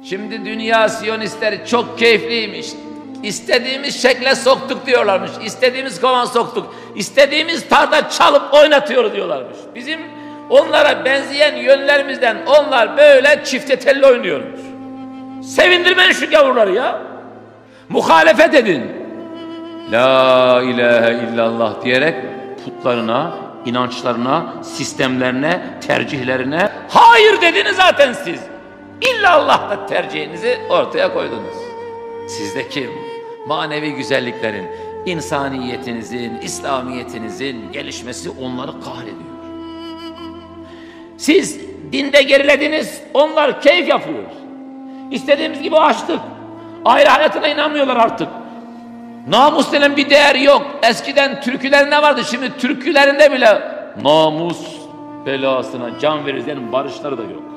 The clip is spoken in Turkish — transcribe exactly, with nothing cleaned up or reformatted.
Şimdi dünya Siyonistleri çok keyifliymiş. İstediğimiz şekle soktuk diyorlarmış. İstediğimiz kovan soktuk. İstediğimiz tarzda çalıp oynatıyor diyorlarmış. Bizim onlara benzeyen yönlerimizden onlar böyle çifte telli oynuyormuş. Sevindirmeyin şu gavurları ya. Muhalefet edin. La ilahe illallah diyerek putlarına, inançlarına, sistemlerine, tercihlerine hayır dediniz zaten siz. İllallah da tercihinizi ortaya koydunuz. Sizdeki manevi güzelliklerin, insaniyetinizin, İslamiyetinizin gelişmesi onları kahrediyor. Siz dinde gerilediniz, onlar keyif yapıyor. İstediğimiz gibi açtık. Ayrı hayatına inanmıyorlar artık. Namus denen bir değer yok. Eskiden türkülerinde vardı, şimdi türkülerinde bile namus belasına can verir diyenin barışları da yok.